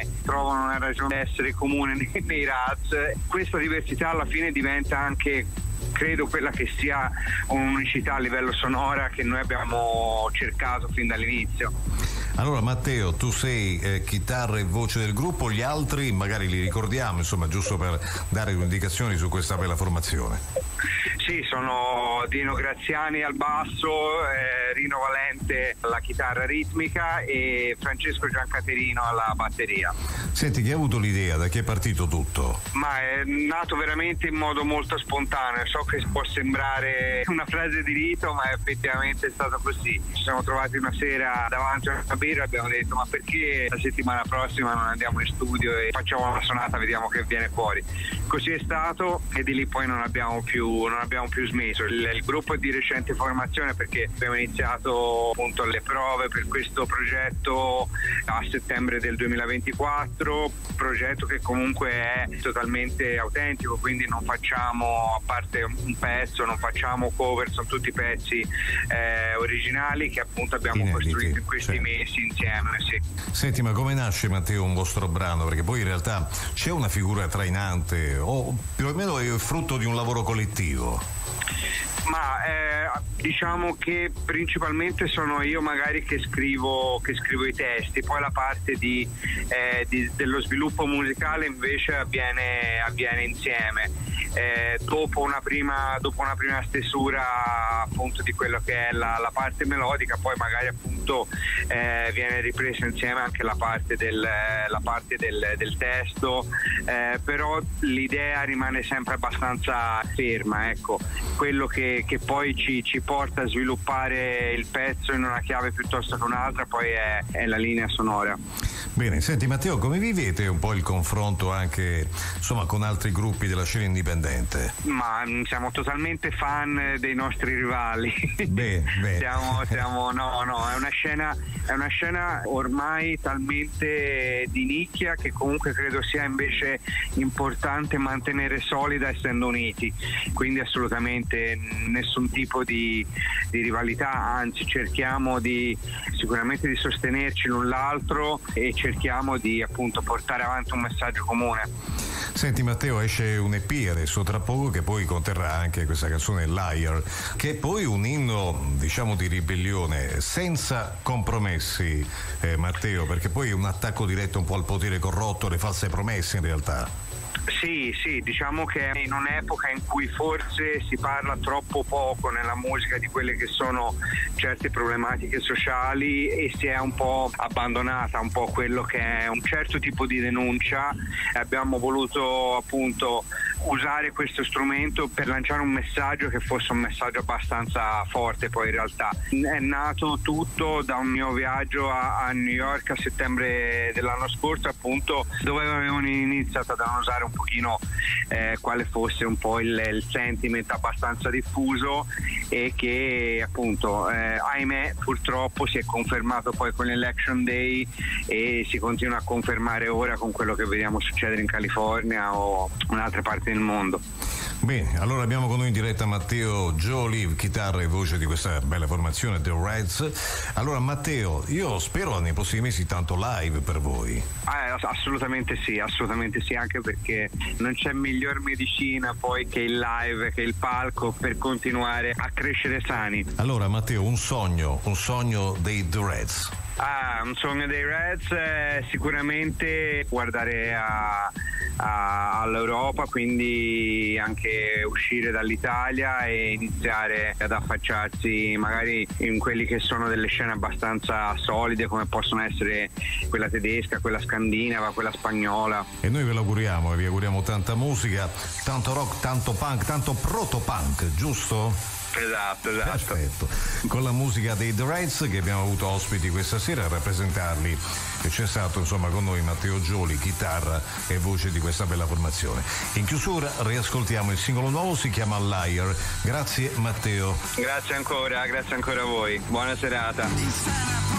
me trovano una ragione di essere comune nei Rats. Questa diversità alla fine diventa anche, credo, quella che sia un'unicità a livello sonora che noi abbiamo cercato fin dall'inizio. Allora Matteo, tu sei chitarra e voce del gruppo, gli altri magari li ricordiamo, insomma, giusto per dare indicazioni su questa bella formazione. Sì, sono Dino Graziani al basso, Rino Valente alla chitarra ritmica e Francesco Giancaterino alla batteria. Senti, chi ha avuto l'idea? Da chi è partito tutto? Ma è nato veramente in modo molto spontaneo. So che può sembrare una frase di rito, ma effettivamente è stato così. Ci siamo trovati una sera davanti a una birra e abbiamo detto: ma perché la settimana prossima non andiamo in studio e facciamo una sonata, vediamo che viene fuori. Così è stato e di lì poi non abbiamo più smesso. Il gruppo è di recente formazione perché abbiamo iniziato appunto le prove per questo progetto a settembre del 2024, progetto che comunque è totalmente autentico, quindi non facciamo, a parte un pezzo, non facciamo cover, sono tutti pezzi originali che appunto abbiamo inediti, costruito in questi mesi insieme. Sì. Senti, ma come nasce, Matteo, un vostro brano? Perché poi in realtà c'è una figura trainante o più o meno è frutto di un lavoro collettivo? Ma diciamo che principalmente sono io magari che scrivo i testi, poi la parte dello sviluppo musicale invece avviene insieme. Dopo una prima stesura appunto di quello che è la parte melodica, poi magari appunto viene ripresa insieme anche la parte del testo, però l'idea rimane sempre abbastanza ferma, ecco. Quello che poi ci porta a sviluppare il pezzo in una chiave piuttosto che un'altra poi è la linea sonora. Bene, senti Matteo, come vivete un po' il confronto anche insomma con altri gruppi della scena indipendente? Ma siamo totalmente fan dei nostri rivali. Beh. Siamo no, è una scena ormai talmente di nicchia che comunque credo sia invece importante mantenere solida essendo uniti, quindi assolutamente nessun tipo di rivalità, anzi cerchiamo sicuramente di sostenerci l'un l'altro e cerchiamo di appunto portare avanti un messaggio comune. Senti Matteo, esce un EP adesso tra poco che poi conterrà anche questa canzone Liar, che è poi un inno diciamo di ribellione senza compromessi, Matteo, perché poi è un attacco diretto un po' al potere corrotto, alle false promesse in realtà. Sì, diciamo che in un'epoca in cui forse si parla troppo poco nella musica di quelle che sono certe problematiche sociali e si è un po' abbandonata un po' quello che è un certo tipo di denuncia, abbiamo voluto appunto usare questo strumento per lanciare un messaggio che fosse un messaggio abbastanza forte. Poi in realtà è nato tutto da un mio viaggio a New York a settembre dell'anno scorso, appunto, dove avevo iniziato ad annusare un pochino quale fosse un po' il sentiment abbastanza diffuso e che appunto ahimè purtroppo si è confermato poi con l'Election Day e si continua a confermare ora con quello che vediamo succedere in California o in altre parti del mondo. Bene, allora abbiamo con noi in diretta Matteo Gioli, chitarra e voce di questa bella formazione The Reds. Allora Matteo, io spero nei prossimi mesi tanto live per voi. Assolutamente sì, anche perché non c'è miglior medicina poi che il live, che il palco per continuare a crescere sani. Allora Matteo, un sogno dei The Reds. Un sogno dei Reds sicuramente guardare all'Europa, quindi anche uscire dall'Italia e iniziare ad affacciarsi magari in quelli che sono delle scene abbastanza solide come possono essere quella tedesca, quella scandinava, quella spagnola. E noi ve lo auguriamo e vi auguriamo tanta musica, tanto rock, tanto punk, tanto proto-punk, giusto? Esatto. Perfetto. Con la musica dei The Reds che abbiamo avuto ospiti questa sera a rappresentarli e c'è stato insomma con noi Matteo Gioli, chitarra e voce di questa bella formazione. In chiusura riascoltiamo il singolo nuovo, si chiama Liar. Grazie Matteo. Grazie ancora a voi, buona serata.